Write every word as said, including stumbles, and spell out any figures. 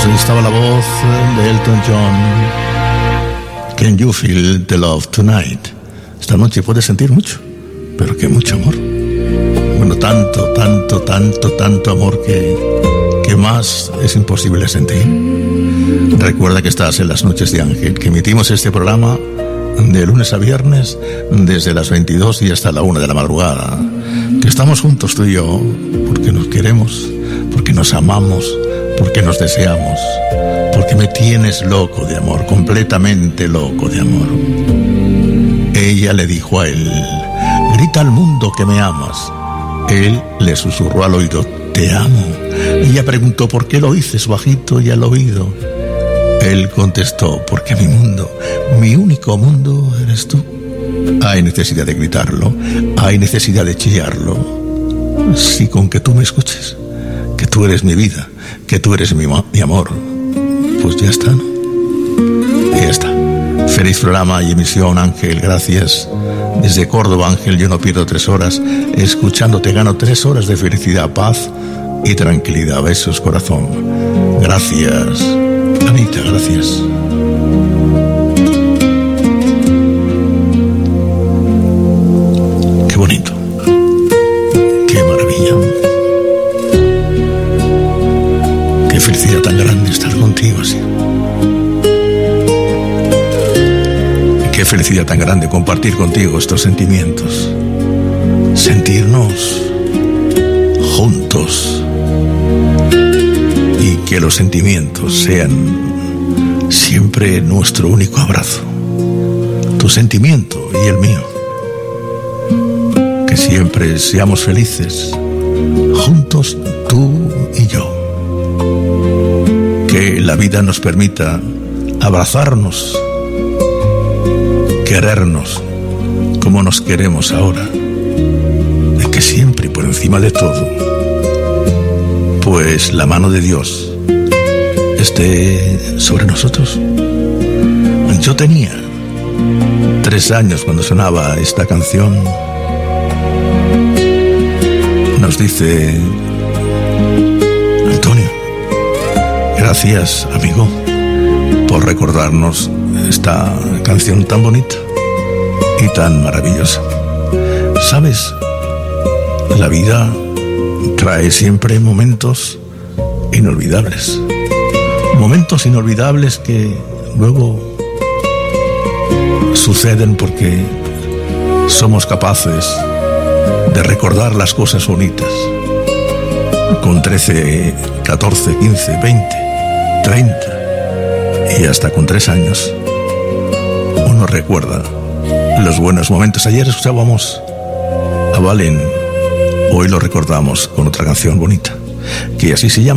Ahí estaba la voz de Elton John. Can you feel the love tonight? Esta noche puedes sentir mucho, pero que mucho amor. Bueno, tanto, tanto, tanto, tanto amor que, que más es imposible sentir. Recuerda que estás en las noches de Ángel, que emitimos este programa de lunes a viernes desde las veintidós y hasta la una de la madrugada. Que estamos juntos tú y yo porque nos queremos, porque nos amamos, porque nos deseamos, porque me tienes loco de amor, completamente loco de amor. Ella le dijo a él: grita al mundo que me amas. Él le susurró al oído: te amo. Ella preguntó: ¿por qué lo dices bajito y al oído? Él contestó: porque mi mundo, mi único mundo eres tú. Hay necesidad de gritarlo, hay necesidad de chillarlo. Sí, con que tú me escuches, que tú eres mi vida, que tú eres mi, mi amor, pues ya está, ¿no? Ya está. Feliz programa y emisión, Ángel, gracias. Desde Córdoba, Ángel, yo no pierdo tres horas escuchándote, gano tres horas de felicidad, paz y tranquilidad. Besos, corazón. Gracias, Anita, gracias. Qué bonito, qué maravilla, qué felicidad tan grande estar contigo así. Qué felicidad tan grande compartir contigo estos sentimientos, sentirnos juntos y que los sentimientos sean siempre nuestro único abrazo, tu sentimiento y el mío, que siempre seamos felices juntos tú y yo, que la vida nos permita abrazarnos, querernos como nos queremos ahora, de que siempre y por encima de todo, pues la mano de Dios esté sobre nosotros. Yo tenía tres años cuando sonaba esta canción. Nos dice Antonio: gracias, amigo, por recordarnos esta canción tan bonita y tan maravillosa. ¿Sabes? La vida trae siempre momentos inolvidables. Momentos inolvidables que luego suceden porque somos capaces de recordar las cosas bonitas. Con trece, catorce, quince, veinte, treinta y hasta con tres años uno recuerda los buenos momentos. Ayer escuchábamos a Valen, hoy lo recordamos con otra canción bonita que así se llama.